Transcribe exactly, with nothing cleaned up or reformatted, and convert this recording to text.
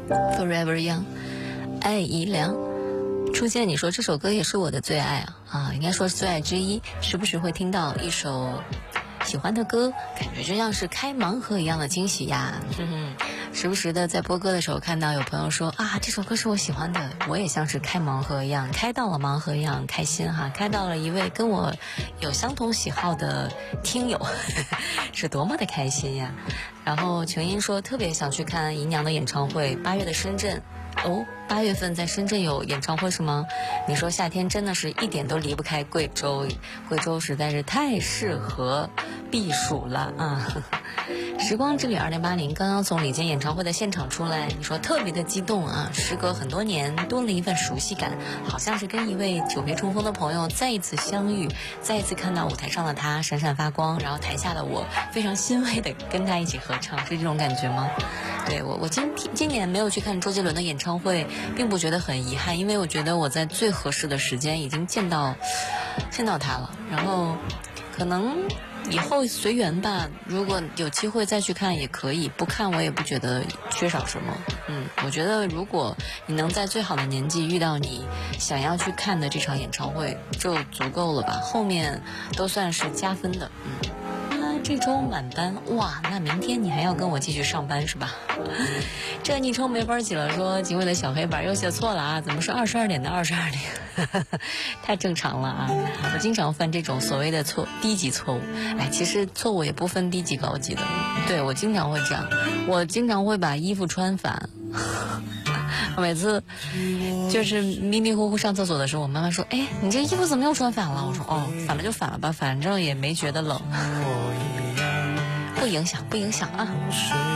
Forever Young， 爱姨良。初见你说这首歌也是我的最爱啊啊，应该说是最爱之一。时不时会听到一首喜欢的歌，感觉就像是开盲盒一样的惊喜呀。哼哼，时不时的在播歌的时候看到有朋友说啊，这首歌是我喜欢的，我也像是开盲盒一样，开到了盲盒一样开心哈，开到了一位跟我有相同喜好的听友，是多么的开心呀。然后琼英说特别想去看姨娘的演唱会，八月的深圳。哦，八月份在深圳有演唱会是吗？你说夏天真的是一点都离不开贵州，贵州实在是太适合避暑了啊！时光之旅二零八零刚刚从李健演唱会的现场出来，你说特别的激动啊！时隔很多年，多了一份熟悉感，好像是跟一位久别重逢的朋友再一次相遇，再一次看到舞台上的他闪闪发光，然后台下的我非常欣慰的跟他一起合唱，是这种感觉吗？对，我我今今年没有去看周杰伦的演唱会，并不觉得很遗憾，因为我觉得我在最合适的时间已经见到见到他了，然后可能以后随缘吧，如果有机会再去看也可以，不看我也不觉得缺少什么。嗯，我觉得如果你能在最好的年纪遇到你想要去看的这场演唱会就足够了吧，后面都算是加分的。嗯。这周满班哇，那明天你还要跟我继续上班是吧？这昵称没法记了，说警卫的小黑板又写错了啊，怎么是二十二点的二十二点？太正常了啊！我经常犯这种所谓的错低级错误，哎，其实错误也不分低级高级的，对，我经常会这样，我经常会把衣服穿反。每次就是迷迷糊糊上厕所的时候，我妈妈说：“哎，你这衣服怎么又穿反了？”我说：“哦，反了就反了吧，反正也没觉得冷，不影响，不影响啊。”